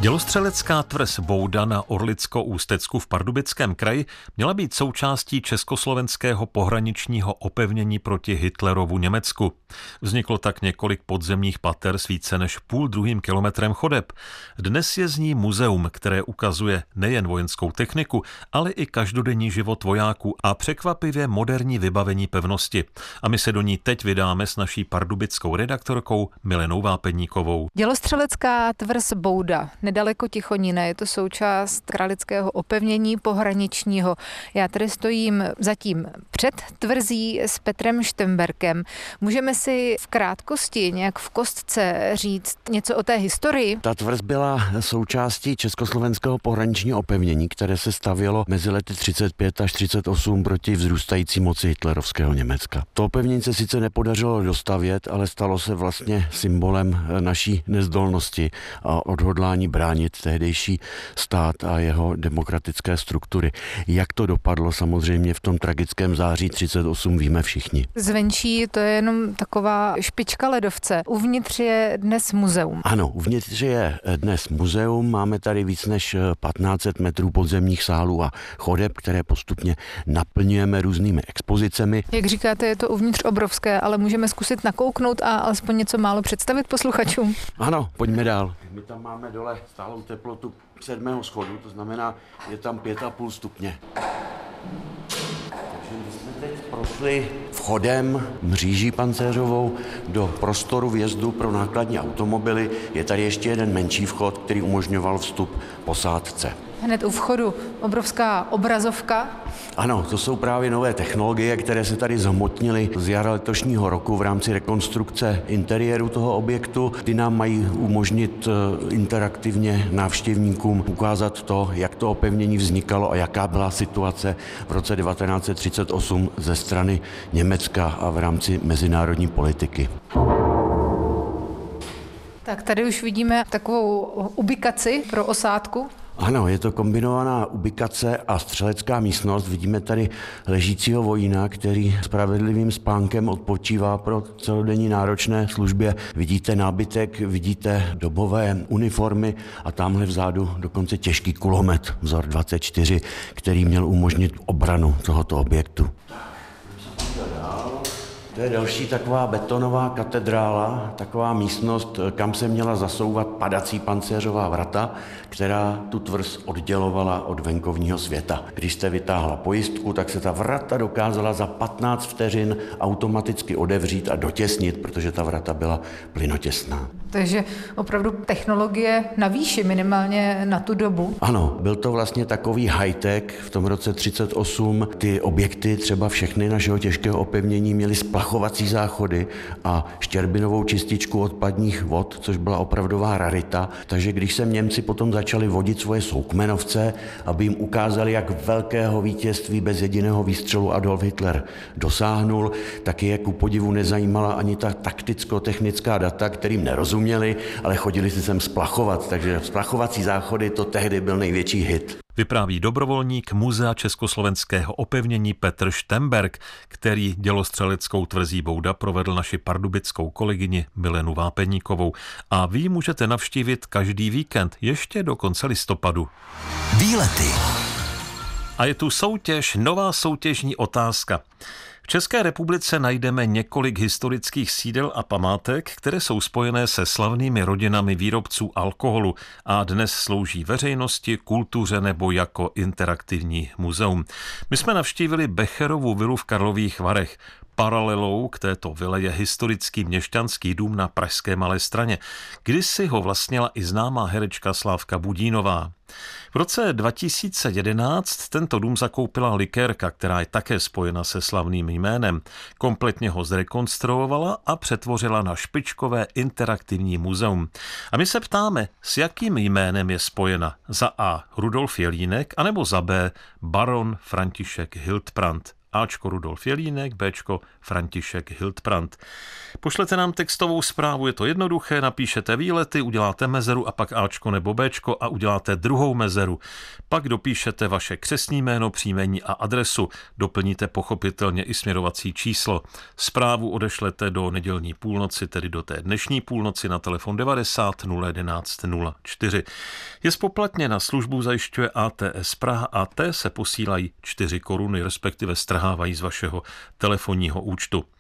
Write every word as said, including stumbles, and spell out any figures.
Dělostřelecká tvrz Bouda na Orlicko-Ústecku v Pardubickém kraji měla být součástí československého pohraničního opevnění proti Hitlerovu Německu. Vzniklo tak několik podzemních pater s více než půl druhým kilometrem chodeb. Dnes je z ní muzeum, které ukazuje nejen vojenskou techniku, ale i každodenní život vojáků a překvapivě moderní vybavení pevnosti. A my se do ní teď vydáme s naší pardubickou redaktorkou Milenou Vápeníkovou. Dělostřelecká tvrz Bouda nedaleko Tichonína, je to součást kralického opevnění pohraničního. Já tady stojím zatím před tvrzí s Petrem Štemberkem. Můžeme si v krátkosti, nějak v kostce říct něco o té historii? Ta tvrz byla součástí československého pohraničního opevnění, které se stavělo mezi lety třicet pět až třicet osm proti vzrůstající moci hitlerovského Německa. To opevnění se sice nepodařilo dostavět, ale stalo se vlastně symbolem naší nezdolnosti a odhodlání bránit tehdejší stát a jeho demokratické struktury. Jak to dopadlo samozřejmě v tom tragickém září třicet osm, víme všichni. Zvenčí to je jenom taková špička ledovce. Uvnitř je dnes muzeum. Ano, uvnitř je dnes muzeum. Máme tady víc než patnáct set metrů podzemních sálů a chodeb, které postupně naplňujeme různými expozicemi. Jak říkáte, je to uvnitř obrovské, ale můžeme zkusit nakouknout a alespoň něco málo představit posluchačům. Ano, pojďme dál. My tam máme dole stálou teplotu sedmého schodu, to znamená, je tam pět a půl stupně. Takže my jsme teď prošli vchodem mříží pancéřovou do prostoru vjezdu pro nákladní automobily. Je tady ještě jeden menší vchod, který umožňoval vstup posádce. Hned u vchodu obrovská obrazovka. Ano, to jsou právě nové technologie, které se tady zhmotnily z jara letošního roku v rámci rekonstrukce interiéru toho objektu. Ty nám mají umožnit interaktivně návštěvníkům ukázat to, jak to opevnění vznikalo a jaká byla situace v roce devatenáct set třicet osm ze strany Německa a v rámci mezinárodní politiky. Tak tady už vidíme takovou ubikaci pro osádku. Ano, je to kombinovaná ubikace a střelecká místnost. Vidíme tady ležícího vojína, který spravedlivým spánkem odpočívá pro celodenní náročné službě. Vidíte nábytek, vidíte dobové uniformy a tamhle vzadu dokonce těžký kulomet vzor dvacet čtyři, který měl umožnit obranu tohoto objektu. To je další taková betonová katedrála, taková místnost, kam se měla zasouvat padací pancéřová vrata, která tu tvrz oddělovala od venkovního světa. Když jste vytáhla pojistku, tak se ta vrata dokázala za patnáct vteřin automaticky odevřít a dotěsnit, protože ta vrata byla plynotěsná. Takže opravdu technologie na výši, minimálně na tu dobu. Ano, byl to vlastně takový high-tech v tom roce třicet osm. Ty objekty, třeba všechny našeho těžkého opevnění, měly splachovací záchody a štěrbinovou čističku odpadních vod, což byla opravdová rarita. Takže když se Němci potom začali vodit svoje soukmenovce, aby jim ukázali, jak velkého vítězství bez jediného výstřelu Adolf Hitler dosáhnul, tak je ku podivu nezajímala ani ta takticko-technická data, kterým nerozuměli, ale chodili si sem splachovat, takže splachovací záchody to tehdy byl největší hit. Vypráví dobrovolník Muzea československého opevnění Petr Štemberk, který dělostřeleckou tvrzí Bouda provedl naši pardubickou kolegyni Milenu Vápeníkovou. A vy ji můžete navštívit každý víkend, ještě do konce listopadu. Výlety. A je tu soutěž, nová soutěžní otázka. V České republice najdeme několik historických sídel a památek, které jsou spojené se slavnými rodinami výrobců alkoholu a dnes slouží veřejnosti, kultuře nebo jako interaktivní muzeum. My jsme navštívili Becherovu vilu v Karlových Varech. Paralelou k této vile je historický měšťanský dům na pražské Malé Straně. Kdysi ho vlastnila i známá herečka Slávka Budínová. V roce dva tisíce jedenáct tento dům zakoupila likérka, která je také spojena se slavným jménem. Kompletně ho zrekonstruovala a přetvořila na špičkové interaktivní muzeum. A my se ptáme, s jakým jménem je spojena. Za A. Rudolf Jelínek, anebo za B. baron František Hildbrand. Ačko Rudolf Jelínek, Bčko František Hildbrand. Pošlete nám textovou zprávu, je to jednoduché, napíšete výlety, uděláte mezeru a pak Ačko nebo Bčko a uděláte druhou mezeru. Pak dopíšete vaše křestní jméno, příjmení a adresu. Doplníte pochopitelně i směrovací číslo. Zprávu odešlete do nedělní půlnoci, tedy do té dnešní půlnoci na telefon devadesát nula jedenáct nula čtyři. Je spoplatněna, službu zajišťuje A T S Praha a té se posílají čtyři koruny, respektive strhávají z vašeho telefonního účtu.